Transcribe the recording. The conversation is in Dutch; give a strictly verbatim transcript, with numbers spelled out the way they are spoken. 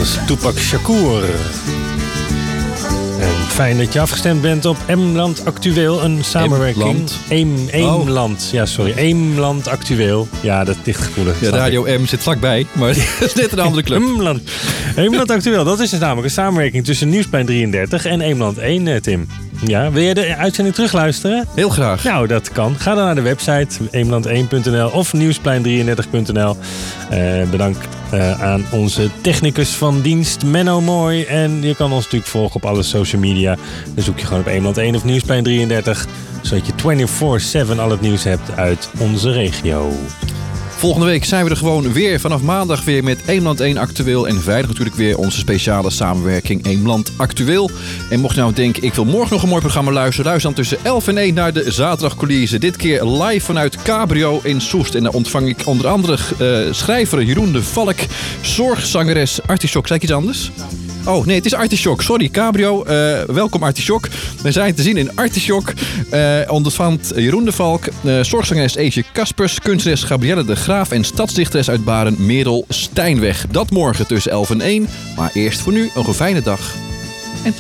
was Tupac Shakur. En fijn dat je afgestemd bent op Eemland Actueel, een samenwerking. Eem, Eemland, ja sorry, Eemland Actueel. Ja, dat ligt gevoelig. Ja, Radio M zit vlakbij, maar het is net een andere club. Eemland, Eemland Actueel, dat is dus namelijk een samenwerking tussen Nieuwsplein drieëndertig en Eemland één, Tim. Ja, wil je de uitzending terugluisteren? Heel graag. Nou, dat kan. Ga dan naar de website eemland één punt n l of nieuwsplein drieëndertig punt n l. Uh, bedankt uh, aan onze technicus van dienst, Menno Mooi. En je kan ons natuurlijk volgen op alle social media. Dan zoek je gewoon op Eemland één of Nieuwsplein drieëndertig. Zodat je vierentwintig zeven al het nieuws hebt uit onze regio. Volgende week zijn we er gewoon weer vanaf maandag weer met Eemland één Actueel. En vrijdag natuurlijk weer onze speciale samenwerking Eemland Actueel. En mocht je nou denken, ik wil morgen nog een mooi programma luisteren, luister dan tussen elf en één naar de Zaterdagcollise. Dit keer live vanuit Cabrio in Soest. En daar ontvang ik onder andere uh, schrijver Jeroen de Valk, zorgzangeres Artichok. Zei ik iets anders? Oh, nee, het is Artichok. Sorry, Cabrio. Uh, welkom Artichok. We zijn te zien in Artichok. Uh, ondervangt Jeroen de Valk, uh, zorgzangeres Eesje Kaspers, kunstenares Gabrielle de Graaf en stadsdichteres uit Baren Merel Stijnweg. Dat morgen tussen elf en één. Maar eerst voor nu nog een fijne dag.